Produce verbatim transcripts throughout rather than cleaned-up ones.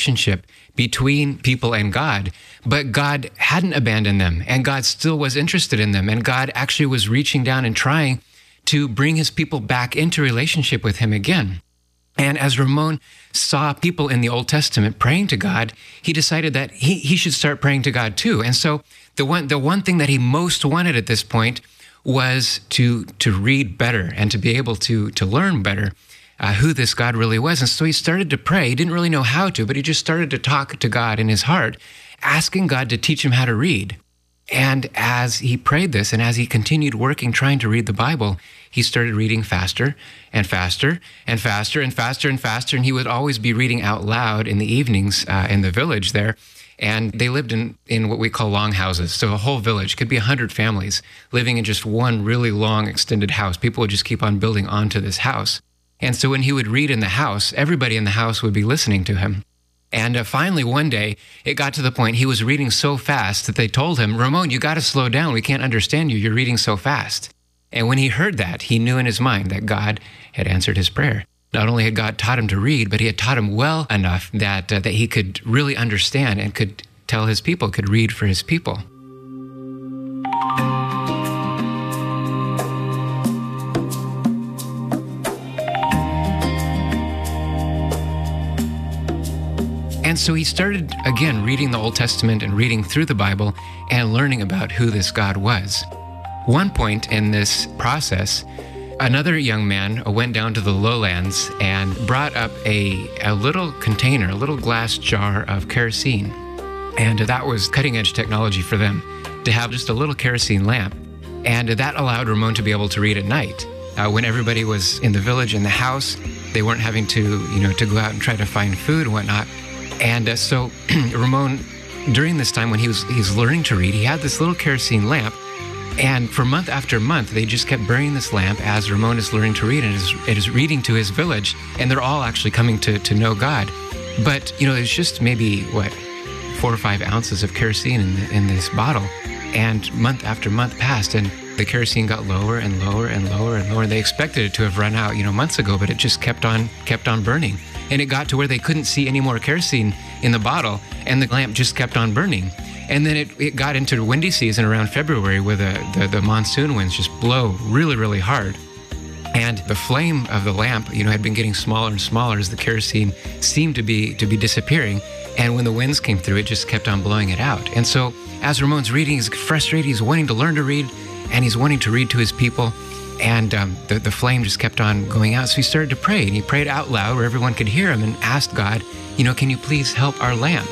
relationship between people and God, but God hadn't abandoned them, and God still was interested in them, and God actually was reaching down and trying to bring his people back into relationship with him again. And as Ramon saw people in the Old Testament praying to God, he decided that he, he should start praying to God too. And so the one the one thing that he most wanted at this point was to to read better and to be able to to learn better uh, who this God really was. And so he started to pray. He didn't really know how to, but he just started to talk to God in his heart, asking God to teach him how to read. And as he prayed this, and as he continued working, trying to read the Bible, he started reading faster and faster and faster and faster and faster. And he would always be reading out loud in the evenings uh, in the village there. And they lived in, in what we call long houses. So a whole village, could be a hundred families living in just one really long extended house. People would just keep on building onto this house. And so when he would read in the house, everybody in the house would be listening to him. And uh, finally, one day, it got to the point he was reading so fast that they told him, Ramon, you got to slow down. We can't understand you. You're reading so fast. And when he heard that, he knew in his mind that God had answered his prayer. Not only had God taught him to read, but he had taught him well enough that, uh, that he could really understand and could tell his people, could read for his people. And so he started, again, reading the Old Testament and reading through the Bible and learning about who this God was. One point in this process, another young man went down to the lowlands and brought up a, a little container, a little glass jar of kerosene. And that was cutting-edge technology for them, to have just a little kerosene lamp. And that allowed Ramon to be able to read at night. Uh, when everybody was in the village, in the house, they weren't having to, you know, to go out and try to find food and whatnot. And uh, so Ramon, during this time when he was he's learning to read, he had this little kerosene lamp. And for month after month, they just kept burning this lamp as Ramon is learning to read and is, it is reading to his village. And they're all actually coming to, to know God. But, you know, it's just maybe, what, four or five ounces of kerosene in, the, in this bottle. And month after month passed, and the kerosene got lower and lower and lower and lower. And they expected it to have run out, you know, months ago, but it just kept on, kept on burning. And it got to where they couldn't see any more kerosene in the bottle, and the lamp just kept on burning. And then it, it got into the windy season around February, where the, the, the monsoon winds just blow really, really hard. And the flame of the lamp, you know, had been getting smaller and smaller as the kerosene seemed to be to be disappearing. And when the winds came through, it just kept on blowing it out. And so as Ramon's reading, he's frustrated, he's wanting to learn to read, and he's wanting to read to his people. And um, the, the flame just kept on going out. So he started to pray, and he prayed out loud where everyone could hear him and asked God, you know, can you please help our lamp?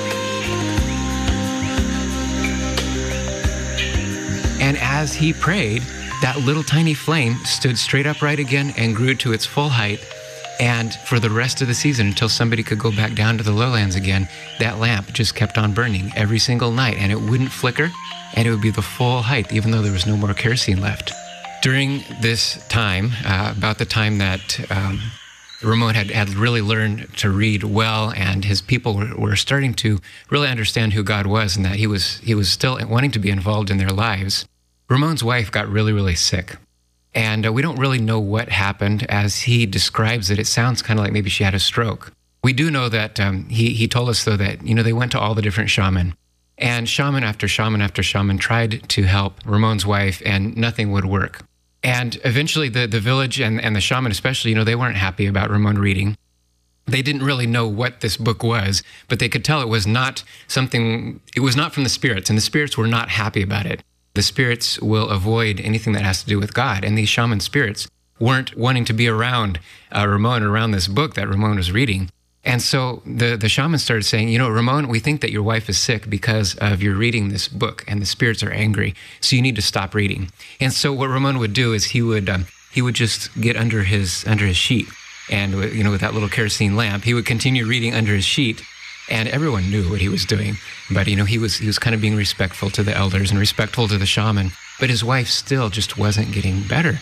And as he prayed, that little tiny flame stood straight upright again and grew to its full height. And for the rest of the season, until somebody could go back down to the lowlands again, that lamp just kept on burning every single night, and it wouldn't flicker, and it would be the full height, even though there was no more kerosene left. During this time, uh, about the time that um, Ramon had, had really learned to read well, and his people were, were starting to really understand who God was, and that he was he was still wanting to be involved in their lives, Ramon's wife got really, really sick. And uh, we don't really know what happened. As he describes it, it sounds kind of like maybe she had a stroke. We do know that um, he, he told us, though, that, you know, they went to all the different shaman. And shaman after shaman after shaman tried to help Ramon's wife, and nothing would work. And eventually the, the village and, and the shaman especially, you know, they weren't happy about Ramon reading. They didn't really know what this book was, but they could tell it was not something, it was not from the spirits, and the spirits were not happy about it. The spirits will avoid anything that has to do with God, and these shaman spirits weren't wanting to be around uh, Ramon, around this book that Ramon was reading. And so the, the shaman started saying, you know, Ramon, we think that your wife is sick because of your reading this book, and the spirits are angry, so you need to stop reading. And so what Ramon would do is he would um, he would just get under his under his sheet, and you know, with that little kerosene lamp, he would continue reading under his sheet, and everyone knew what he was doing. But you know, he was he was kind of being respectful to the elders and respectful to the shaman. But his wife still just wasn't getting better.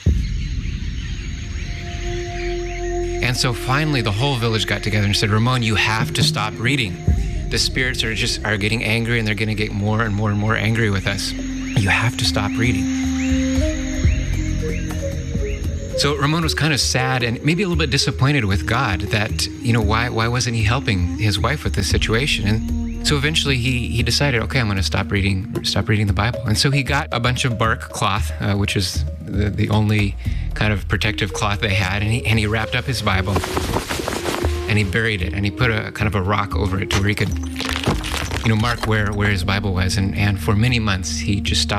And so finally, the whole village got together and said, Ramon, you have to stop reading. The spirits are just are getting angry, and they're going to get more and more and more angry with us. You have to stop reading. So Ramon was kind of sad and maybe a little bit disappointed with God that, you know, why why wasn't he helping his wife with this situation? And so eventually he he decided, okay, I'm going to stop reading stop reading the Bible. And so he got a bunch of bark cloth, uh, which is the, the only kind of protective cloth they had, and he and he wrapped up his Bible and he buried it and he put a kind of a rock over it to where he could, you know, mark where, where his Bible was. And, and for many months, he just stopped